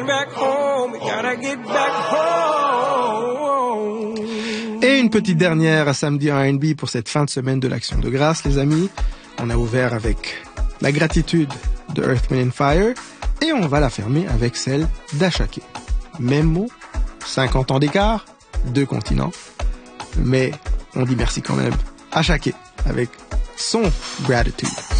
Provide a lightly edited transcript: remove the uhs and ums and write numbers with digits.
back home. We gotta get back home. Et une petite dernière à samedi en R&B pour cette fin de semaine de l'Action de grâce, les amis. On a ouvert avec la gratitude de Earth, Wind & Fire et on va la fermer avec celle d'Ashake. Même mot, 50 ans d'écart, 2 continents, mais on dit merci quand même. Ashake avec son Gratitude.